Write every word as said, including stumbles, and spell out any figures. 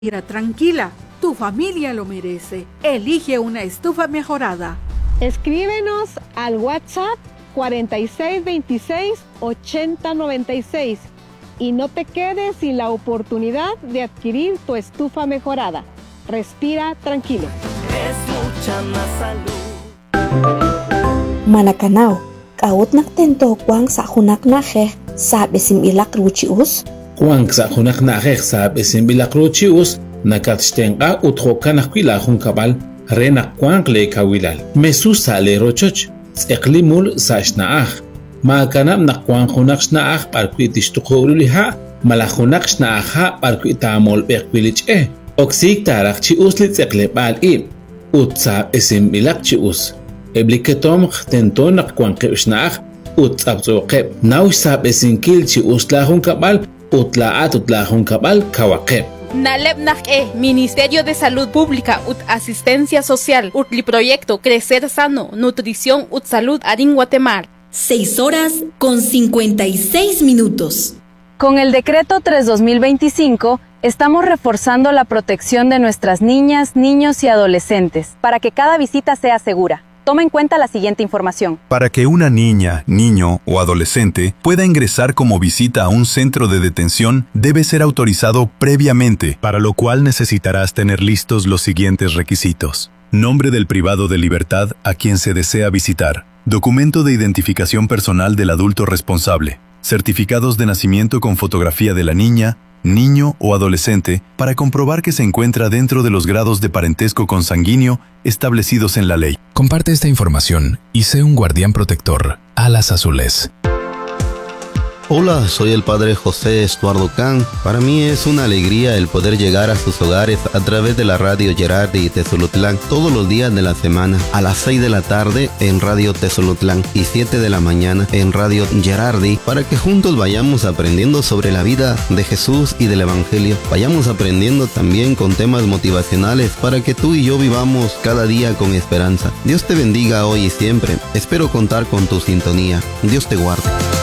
Mira, tranquila, tu familia lo merece. Elige una estufa mejorada. Escríbenos al WhatsApp cuarenta y seis veintiséis ochenta noventa y seis y no te quedes sin la oportunidad de adquirir tu estufa mejorada. Respira tranquilo. Es mucha más salud. Manakanao, kaut naktento kwang sa hunak nahe, sabi sim ilak ruchius. Kwang sa hunak nahe sabi sim ilak ruchius, nakatstenga uthoka nakwila hunkabal, renak kwang le kawilal. Mesusa le rochoch, tseklimul sa shnaach. Maakanam nakwang hunak shnaach parkwitish tukhululiha, malahunak shnaach parkwitamol bekwilich eh. Oksik tarak chius li tseklepal ib, utsab isim ilak chius. Ebliketom khtenton nakwang kibshnaach, utsab zoqeb. Naush sab isinkil chius lahun kabal, utlaat utlahun kabal kawakeb. Naleb Naje, Ministerio de Salud Pública, ut Asistencia Social, utli Proyecto Crecer Sano, Nutrición, ut Salud, Arin Guatemala. seis horas con cincuenta y seis minutos. Con el decreto tres dos mil veinticinco, estamos reforzando la protección de nuestras niñas, niños y adolescentes para que cada visita sea segura. Toma en cuenta la siguiente información. Para que una niña, niño o adolescente pueda ingresar como visita a un centro de detención, debe ser autorizado previamente, para lo cual necesitarás tener listos los siguientes requisitos. Nombre del privado de libertad a quien se desea visitar. Documento de identificación personal del adulto responsable. Certificados de nacimiento con fotografía de la niña, niño o adolescente para comprobar que se encuentra dentro de los grados de parentesco consanguíneo establecidos en la ley. Comparte esta información y sé un guardián protector. Alas Azules. Hola, soy el padre José Estuardo Can. Para mí es una alegría el poder llegar a sus hogares a través de la radio Gerardi y Tezolotlán todos los días de la semana, a las seis de la tarde en Radio Tezolotlán y siete de la mañana en Radio Gerardi, para que juntos vayamos aprendiendo sobre la vida de Jesús y del Evangelio. Vayamos aprendiendo también con temas motivacionales para que tú y yo vivamos cada día con esperanza. Dios te bendiga hoy y siempre. Espero contar con tu sintonía. Dios te guarde.